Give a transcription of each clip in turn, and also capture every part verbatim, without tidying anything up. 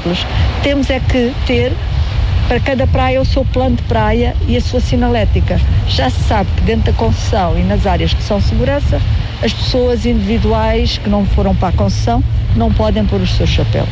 simples. Temos é que ter para cada praia o seu plano de praia e a sua sinalética. Já se sabe que dentro da concessão e nas áreas que são segurança, as pessoas individuais que não foram para a concessão não podem pôr os seus chapéus.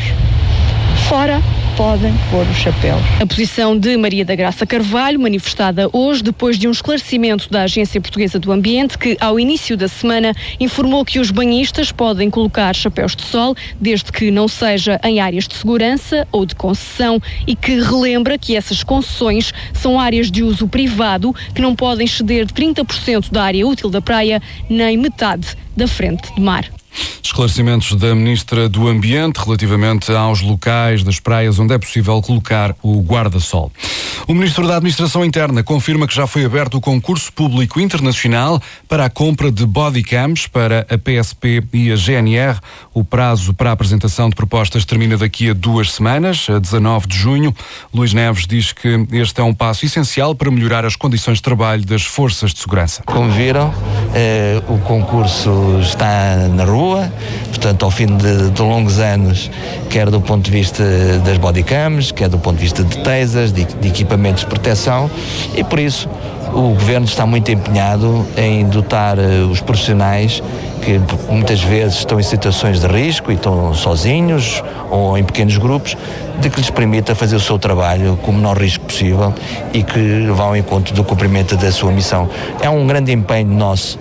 Fora, podem pôr os chapéus. A posição de Maria da Graça Carvalho, manifestada hoje depois de um esclarecimento da Agência Portuguesa do Ambiente, que ao início da semana informou que os banhistas podem colocar chapéus de sol desde que não seja em áreas de segurança ou de concessão, e que relembra que essas concessões são áreas de uso privado que não podem exceder trinta por cento da área útil da praia nem metade da frente de mar. Esclarecimentos da Ministra do Ambiente relativamente aos locais das praias onde é possível colocar o guarda-sol. O Ministro da Administração Interna confirma que já foi aberto o concurso público internacional para a compra de bodycams para a P S P e a G N R. O prazo para a apresentação de propostas termina daqui a duas semanas, a dezanove de junho. Luís Neves diz que este é um passo essencial para melhorar as condições de trabalho das forças de segurança. Como viram, eh, o concurso está na rua, portanto, ao fim de, de longos anos, quer do ponto de vista das bodycams, quer do ponto de vista de tasers, de, de equipamentos de proteção, e por isso o Governo está muito empenhado em dotar uh, os profissionais que muitas vezes estão em situações de risco e estão sozinhos ou em pequenos grupos, de que lhes permita fazer o seu trabalho com o menor risco possível e que vá ao encontro do cumprimento da sua missão. É um grande empenho nosso,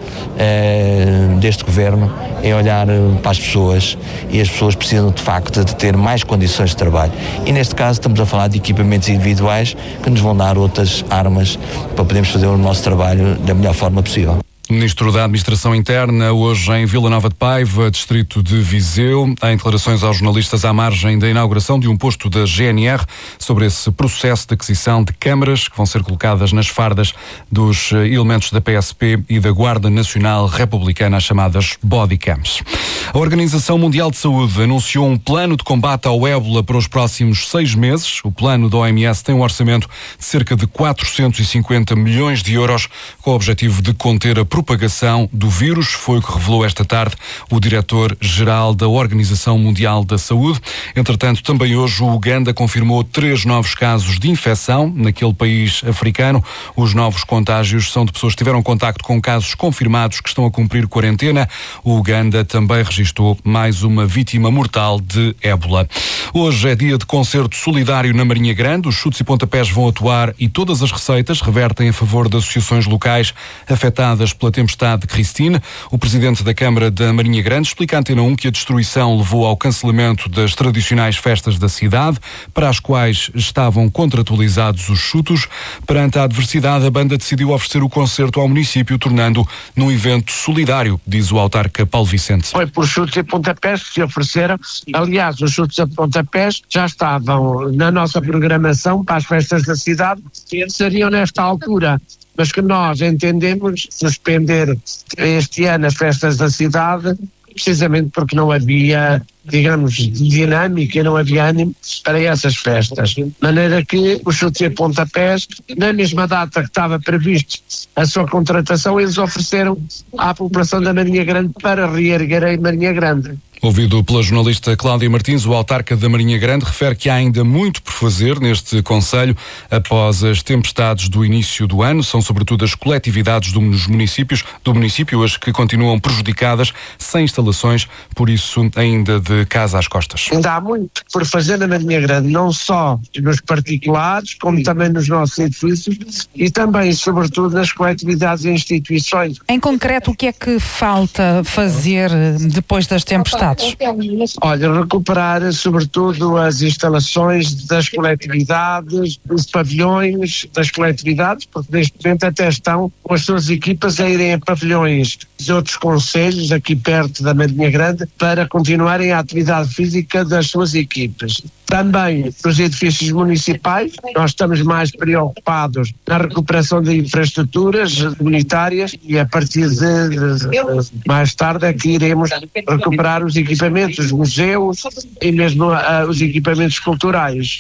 uh, deste Governo, em olhar uh, para as pessoas, e as pessoas precisam de facto de ter mais condições de trabalho. E neste caso estamos a falar de equipamentos individuais que nos vão dar outras armas para podermos fazer o nosso trabalho da melhor forma possível. Ministro da Administração Interna, hoje em Vila Nova de Paiva, distrito de Viseu, em declarações aos jornalistas à margem da inauguração de um posto da G N R sobre esse processo de aquisição de câmaras que vão ser colocadas nas fardas dos elementos da P S P e da Guarda Nacional Republicana, as chamadas bodycams. A Organização Mundial de Saúde anunciou um plano de combate ao ébola para os próximos seis meses. O plano da O M S tem um orçamento de cerca de quatrocentos e cinquenta milhões de euros, com o objetivo de conter a propagação do vírus. Foi o que revelou esta tarde o diretor-geral da Organização Mundial da Saúde. Entretanto, também hoje o Uganda confirmou três novos casos de infecção naquele país africano. Os novos contágios são de pessoas que tiveram contacto com casos confirmados que estão a cumprir quarentena. O Uganda também registrou mais uma vítima mortal de ébola. Hoje é dia de concerto solidário na Marinha Grande. Os chutes e pontapés vão atuar e todas as receitas revertem a favor de associações locais afetadas pela tempestade Christine. O presidente da Câmara da Marinha Grande explica à Antena um que a destruição levou ao cancelamento das tradicionais festas da cidade, para as quais estavam contratualizados os chutos. Perante a adversidade, a banda decidiu oferecer o concerto ao município, tornando num evento solidário, diz o autarca Paulo Vicente. Foi por chutes e pontapés que se ofereceram. Aliás, os chutes e pontapés já estavam na nossa programação para as festas da cidade, que seriam nesta altura, mas que nós entendemos suspender este ano as festas da cidade, precisamente porque não havia, digamos, dinâmica e não havia ânimo para essas festas. De maneira que os chutes e pontapés, na mesma data que estava previsto a sua contratação, eles ofereceram à população da Marinha Grande para reerguer a Marinha Grande. Ouvido pela jornalista Cláudia Martins, o autarca da Marinha Grande refere que há ainda muito por fazer neste concelho após as tempestades do início do ano. São sobretudo as coletividades dos municípios, do município as que continuam prejudicadas, sem instalações, por isso ainda de casa às costas. Ainda há muito por fazer na Marinha Grande, não só nos particulares, como também nos nossos edifícios e também, sobretudo, nas coletividades e instituições. Em concreto, o que é que falta fazer depois das tempestades? Olha, recuperar sobretudo as instalações das coletividades, os pavilhões das coletividades, porque neste momento até estão com as suas equipas a irem a pavilhões de outros concelhos aqui perto da Marinha Grande para continuarem a atividade física das suas equipas. Também nos edifícios municipais, nós estamos mais preocupados na recuperação de infraestruturas comunitárias e a partir de, de, de mais tarde é que iremos recuperar os equipamentos, os museus e mesmo uh, os equipamentos culturais.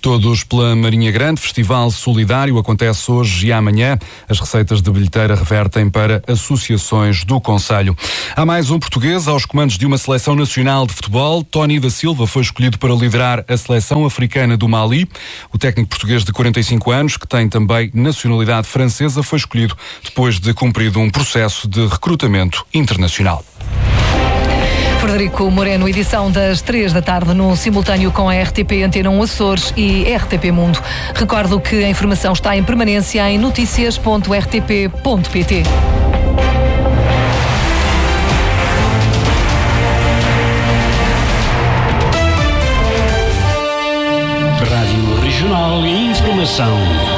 Todos pela Marinha Grande, festival solidário, acontece hoje e amanhã. As receitas de bilheteira revertem para associações do concelho. Há mais um português aos comandos de uma seleção nacional de futebol. Tony da Silva foi escolhido para liderar a seleção africana do Mali. O técnico português de quarenta e cinco anos, que tem também nacionalidade francesa, foi escolhido depois de cumprido um processo de recrutamento internacional. Frederico Moreno, edição das três da tarde, no simultâneo com a R T P Antena um Açores e R T P Mundo. Recordo que a informação está em permanência em notícias ponto r t p ponto p t. Rádio Regional e Informação.